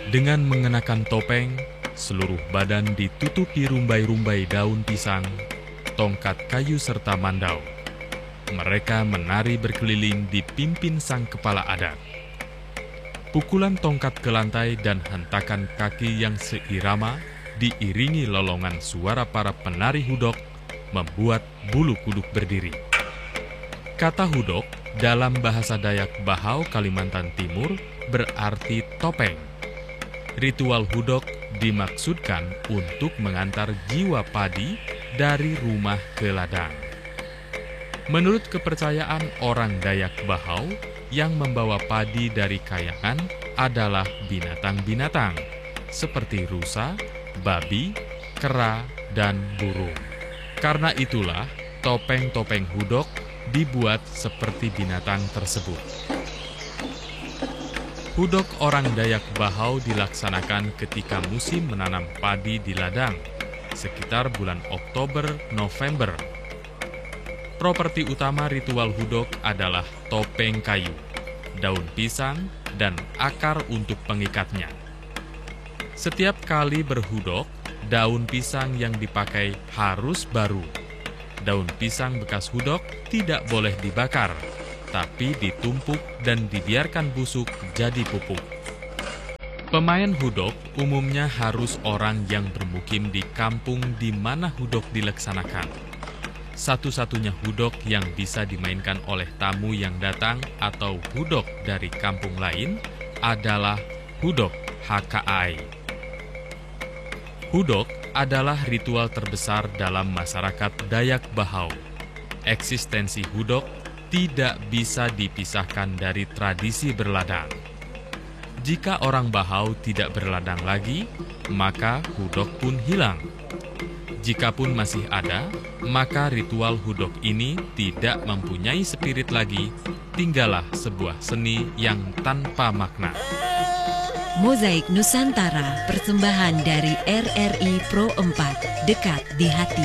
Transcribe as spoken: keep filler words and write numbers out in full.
Dengan mengenakan topeng, seluruh badan ditutupi rumbai-rumbai daun pisang, tongkat kayu serta mandau. Mereka menari berkeliling dipimpin sang kepala adat. Pukulan tongkat ke lantai dan hentakan kaki yang seirama diiringi lolongan suara para penari hudok membuat bulu kuduk berdiri. Kata hudok dalam bahasa Dayak Bahau Kalimantan Timur berarti topeng. Ritual hudok dimaksudkan untuk mengantar jiwa padi dari rumah ke ladang. Menurut kepercayaan orang Dayak Bahau, yang membawa padi dari kayangan adalah binatang-binatang seperti rusa, babi, kera, dan burung. Karena itulah topeng-topeng hudok dibuat seperti binatang tersebut. Hudok orang Dayak Bahau dilaksanakan ketika musim menanam padi di ladang, sekitar bulan Oktober-November. Properti utama ritual hudok adalah topeng kayu, daun pisang, dan akar untuk pengikatnya. Setiap kali berhudok, daun pisang yang dipakai harus baru. Daun pisang bekas hudok tidak boleh dibakar, tapi ditumpuk dan dibiarkan busuk jadi pupuk. Pemain hudok umumnya harus orang yang bermukim di kampung di mana hudok dilaksanakan. Satu-satunya hudok yang bisa dimainkan oleh tamu yang datang atau hudok dari kampung lain adalah hudok H K A I. Hudok adalah ritual terbesar dalam masyarakat Dayak Bahau. Eksistensi hudok tidak bisa dipisahkan dari tradisi berladang. Jika orang Bahau tidak berladang lagi, maka hudok pun hilang. Jikapun masih ada, maka ritual hudok ini tidak mempunyai spirit lagi, tinggallah sebuah seni yang tanpa makna. Mozaik Nusantara, persembahan dari R R I Pro empat, dekat di hati.